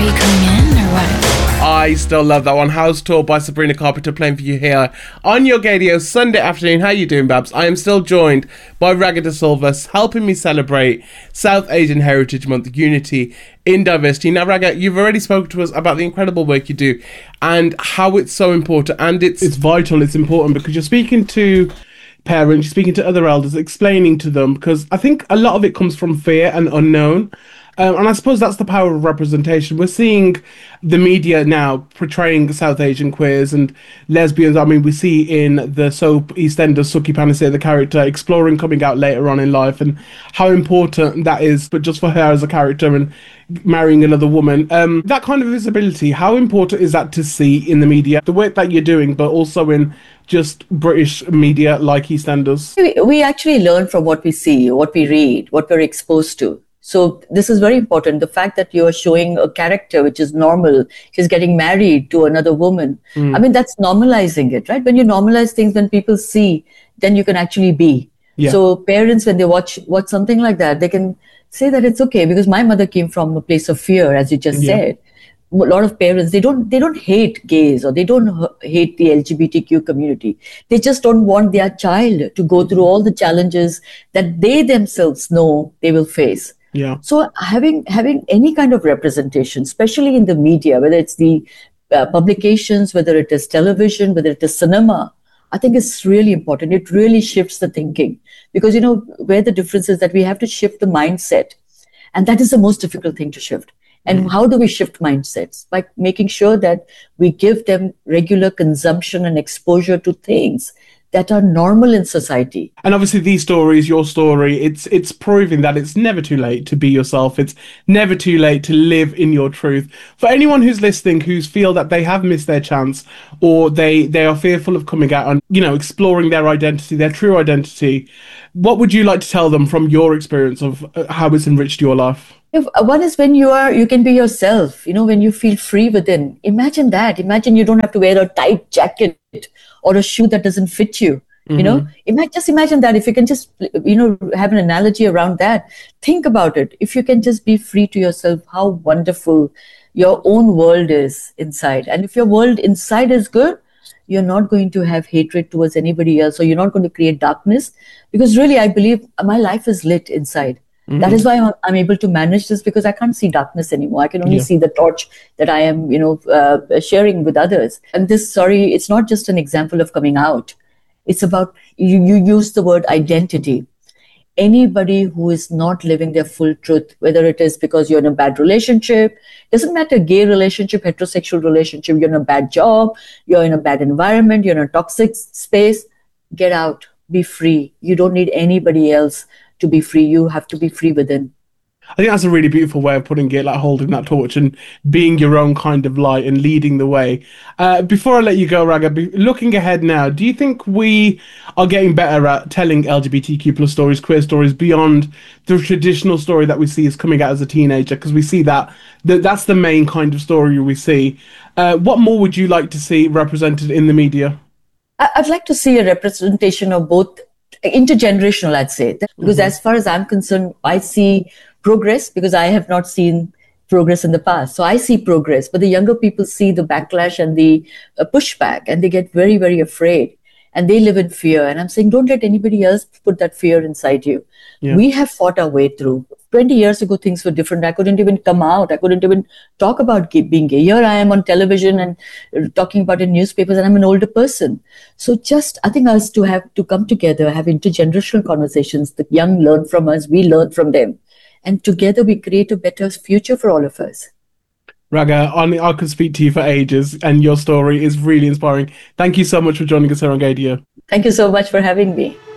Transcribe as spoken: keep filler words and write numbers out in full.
Are you coming in or what? I still love that one. House Tour by Sabrina Carpenter playing for you here on your Gadio Sunday afternoon. How you doing, Babs? I am still joined by Raga De Silva, helping me celebrate South Asian Heritage Month, Unity in Diversity. Now, Raga, you've already spoken to us about the incredible work you do and how it's so important. And it's it's vital, it's important, because you're speaking to parents, you're speaking to other elders, explaining to them, because I think a lot of it comes from fear and unknown. Um, and I suppose that's the power of representation. We're seeing the media now portraying South Asian queers and lesbians. I mean, we see in the soap EastEnders, Suki Panase, the character, exploring coming out later on in life and how important that is, but just for her as a character and marrying another woman. Um, that kind of visibility, how important is that to see in the media? The work that you're doing, but also in just British media like EastEnders. We, we actually learn from what we see, what we read, what we're exposed to. So this is very important. The fact that you're showing a character which is normal, she's getting married to another woman. Mm. I mean, that's normalizing it, right? When you normalize things, when people see, then you can actually be. Yeah. So parents, when they watch watch something like that, they can say that it's okay, because my mother came from a place of fear, as you just yeah. said. A lot of parents, they don't they don't hate gays or they don't hate the L G B T Q community. They just don't want their child to go through all the challenges that they themselves know they will face. Yeah. So having having any kind of representation, especially in the media, whether it's the uh, publications, whether it is television, whether it is cinema, I think it's really important. It really shifts the thinking, because, you know, where the difference is that we have to shift the mindset. And that is the most difficult thing to shift. And mm. how do we shift mindsets? By making sure that we give them regular consumption and exposure to things that are normal in society. And obviously these stories, your story, it's it's proving that it's never too late to be yourself. It's never too late to live in your truth. For anyone who's listening, who's feel that they have missed their chance, or they, they are fearful of coming out and, you know, exploring their identity, their true identity, what would you like to tell them from your experience of how it's enriched your life? If, one is when you are, you can be yourself, you know, when you feel free within. Imagine that. Imagine you don't have to wear a tight jacket or a shoe that doesn't fit you, mm-hmm. you know. Imagine, just imagine that. If you can just, you know, have an analogy around that, think about it. If you can just be free to yourself, how wonderful your own world is inside. And if your world inside is good, you're not going to have hatred towards anybody else, or you're not going to create darkness, because really, I believe my life is lit inside. Mm-hmm. That is why I'm, I'm able to manage this, because I can't see darkness anymore. I can only yeah. see the torch that I am, you know, uh, sharing with others. And this, sorry, it's not just an example of coming out. It's about, you, you use the word identity. Anybody who is not living their full truth, whether it is because you're in a bad relationship, doesn't matter, gay relationship, heterosexual relationship, you're in a bad job, you're in a bad environment, you're in a toxic space, get out, be free. You don't need anybody else to be free. You have to be free within. I think that's a really beautiful way of putting it, like holding that torch and being your own kind of light and leading the way. Uh, before I let you go, Raga, be, looking ahead now, do you think we are getting better at telling L G B T Q plus stories, queer stories, beyond the traditional story that we see is coming out as a teenager? Because we see that, that that's the main kind of story we see. Uh, what more would you like to see represented in the media? I'd like to see a representation of both, intergenerational, I'd say, because mm-hmm. as far as I'm concerned, I see progress, because I have not seen progress in the past. So I see progress, but the younger people see the backlash and the uh, pushback, and they get very, very afraid, and they live in fear. And I'm saying, don't let anybody else put that fear inside you. Yeah. We have fought our way through. twenty years ago, things were different. I couldn't even come out. I couldn't even talk about gay, being gay. Here I am on television and uh, talking about it in newspapers, and I'm an older person. So just, I think us to have to come together, have intergenerational conversations. The young learn from us, we learn from them. And together we create a better future for all of us. Raga, I could speak to you for ages, and your story is really inspiring. Thank you so much for joining us here on Gadio. Thank you so much for having me.